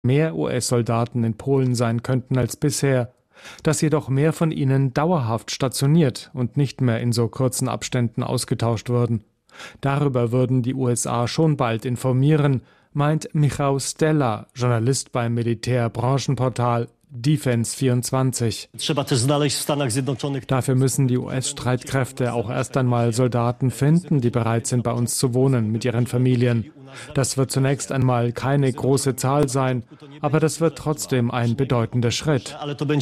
mehr US-Soldaten in Polen sein könnten als bisher, dass jedoch mehr von ihnen dauerhaft stationiert und nicht mehr in so kurzen Abständen ausgetauscht würden. Darüber würden die USA schon bald informieren, meint Michał Stella, Journalist beim Militärbranchenportal Defense24. Dafür müssen die US-Streitkräfte auch erst einmal Soldaten finden, die bereit sind, bei uns zu wohnen, mit ihren Familien. Das wird zunächst einmal keine große Zahl sein, aber das wird trotzdem ein bedeutender Schritt.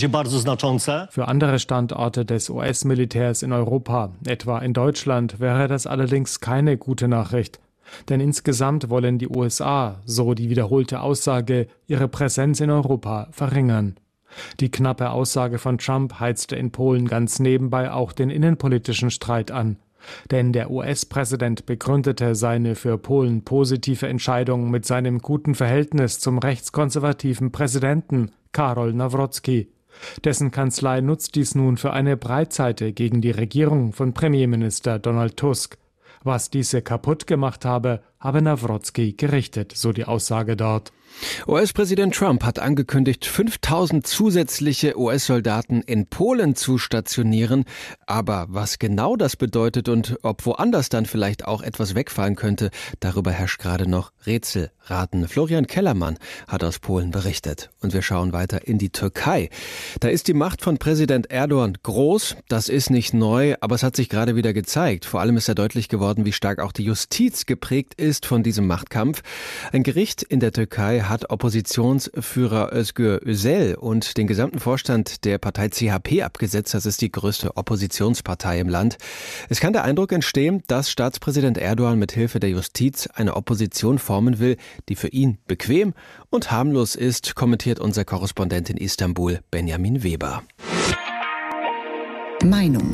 Für andere Standorte des US-Militärs in Europa, etwa in Deutschland, wäre das allerdings keine gute Nachricht. Denn insgesamt wollen die USA, so die wiederholte Aussage, ihre Präsenz in Europa verringern. Die knappe Aussage von Trump heizte in Polen ganz nebenbei auch den innenpolitischen Streit an. Denn der US-Präsident begründete seine für Polen positive Entscheidung mit seinem guten Verhältnis zum rechtskonservativen Präsidenten Karol Nawrocki. Dessen Kanzlei nutzt dies nun für eine Breitseite gegen die Regierung von Premierminister Donald Tusk. Was diese kaputt gemacht habe, habe Nawrocki gerichtet, so die Aussage dort. US-Präsident Trump hat angekündigt, 5.000 zusätzliche US-Soldaten in Polen zu stationieren. Aber was genau das bedeutet und ob woanders dann vielleicht auch etwas wegfallen könnte, darüber herrscht gerade noch Rätselraten. Florian Kellermann hat aus Polen berichtet. Und wir schauen weiter in die Türkei. Da ist die Macht von Präsident Erdogan groß. Das ist nicht neu, aber es hat sich gerade wieder gezeigt. Vor allem ist ja deutlich geworden, wie stark auch die Justiz geprägt ist von diesem Machtkampf. Ein Gericht in der Türkei hat Oppositionsführer Özgür Özel und den gesamten Vorstand der Partei CHP abgesetzt. Das ist die größte Oppositionspartei im Land. Es kann der Eindruck entstehen, dass Staatspräsident Erdogan mit Hilfe der Justiz eine Opposition formen will, die für ihn bequem und harmlos ist, kommentiert unser Korrespondent in Istanbul, Benjamin Weber. Meinung.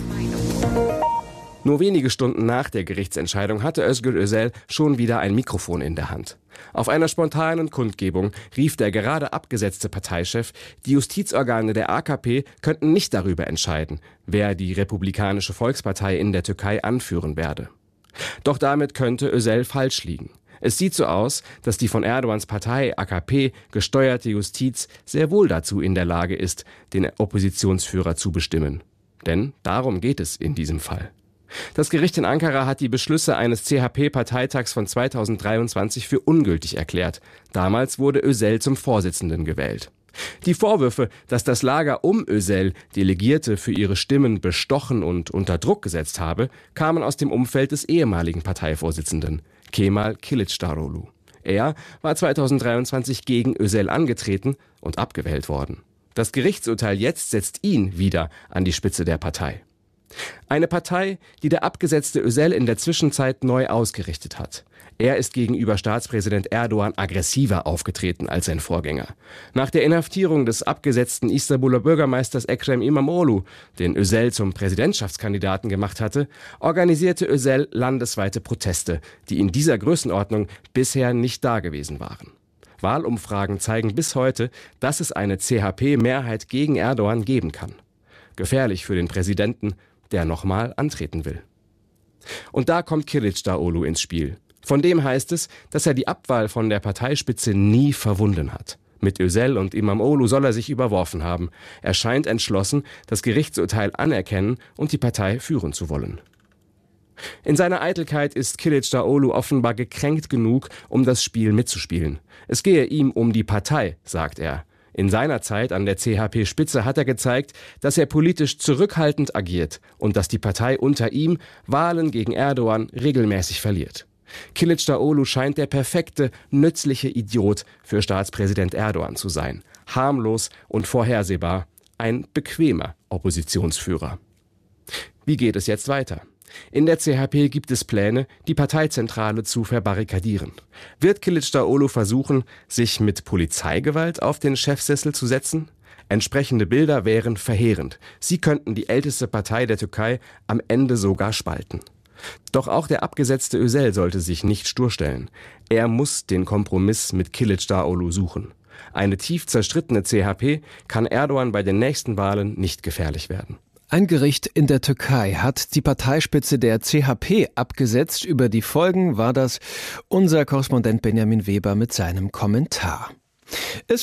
Nur wenige Stunden nach der Gerichtsentscheidung hatte Özgür Özel schon wieder ein Mikrofon in der Hand. Auf einer spontanen Kundgebung rief der gerade abgesetzte Parteichef, die Justizorgane der AKP könnten nicht darüber entscheiden, wer die Republikanische Volkspartei in der Türkei anführen werde. Doch damit könnte Özel falsch liegen. Es sieht so aus, dass die von Erdogans Partei AKP gesteuerte Justiz sehr wohl dazu in der Lage ist, den Oppositionsführer zu bestimmen. Denn darum geht es in diesem Fall. Das Gericht in Ankara hat die Beschlüsse eines CHP-Parteitags von 2023 für ungültig erklärt. Damals wurde Özel zum Vorsitzenden gewählt. Die Vorwürfe, dass das Lager um Özel Delegierte für ihre Stimmen bestochen und unter Druck gesetzt habe, kamen aus dem Umfeld des ehemaligen Parteivorsitzenden, Kemal Kılıçdaroğlu. Er war 2023 gegen Özel angetreten und abgewählt worden. Das Gerichtsurteil jetzt setzt ihn wieder an die Spitze der Partei. Eine Partei, die der abgesetzte Özel in der Zwischenzeit neu ausgerichtet hat. Er ist gegenüber Staatspräsident Erdogan aggressiver aufgetreten als sein Vorgänger. Nach der Inhaftierung des abgesetzten Istanbuler Bürgermeisters Ekrem İmamoğlu, den Özel zum Präsidentschaftskandidaten gemacht hatte, organisierte Özel landesweite Proteste, die in dieser Größenordnung bisher nicht dagewesen waren. Wahlumfragen zeigen bis heute, dass es eine CHP-Mehrheit gegen Erdogan geben kann. Gefährlich für den Präsidenten, der nochmal antreten will. Und da kommt Kılıçdaroğlu ins Spiel. Von dem heißt es, dass er die Abwahl von der Parteispitze nie verwunden hat. Mit Özel und İmamoğlu soll er sich überworfen haben. Er scheint entschlossen, das Gerichtsurteil anerkennen und die Partei führen zu wollen. In seiner Eitelkeit ist Kılıçdaroğlu offenbar gekränkt genug, um das Spiel mitzuspielen. Es gehe ihm um die Partei, sagt er. In seiner Zeit an der CHP-Spitze hat er gezeigt, dass er politisch zurückhaltend agiert und dass die Partei unter ihm Wahlen gegen Erdogan regelmäßig verliert. Kılıçdaroğlu scheint der perfekte, nützliche Idiot für Staatspräsident Erdogan zu sein. Harmlos und vorhersehbar, ein bequemer Oppositionsführer. Wie geht es jetzt weiter? In der CHP gibt es Pläne, die Parteizentrale zu verbarrikadieren. Wird Kılıçdaroğlu versuchen, sich mit Polizeigewalt auf den Chefsessel zu setzen? Entsprechende Bilder wären verheerend. Sie könnten die älteste Partei der Türkei am Ende sogar spalten. Doch auch der abgesetzte Özel sollte sich nicht stur stellen. Er muss den Kompromiss mit Kılıçdaroğlu suchen. Eine tief zerstrittene CHP kann Erdogan bei den nächsten Wahlen nicht gefährlich werden. Ein Gericht in der Türkei hat die Parteispitze der CHP abgesetzt. Über die Folgen war das unser Korrespondent Benjamin Weber mit seinem Kommentar. Es